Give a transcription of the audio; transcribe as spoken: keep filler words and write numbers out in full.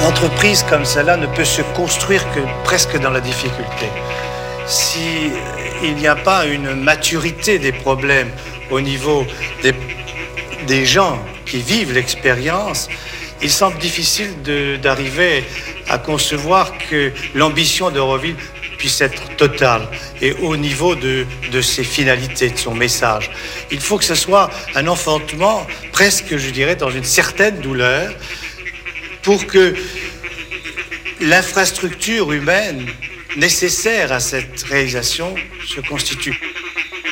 entreprise comme celle-là ne peut se construire que presque dans la difficulté. Si il n'y a pas une maturité des problèmes au niveau des, des gens qui vivent l'expérience, il semble difficile de, d'arriver à concevoir que l'ambition d'Euroville puisse être totale et au niveau de, de ses finalités, de son message. Il faut que ce soit un enfantement presque, je dirais, dans une certaine douleur pour que l'infrastructure humaine nécessaire à cette réalisation se constitue.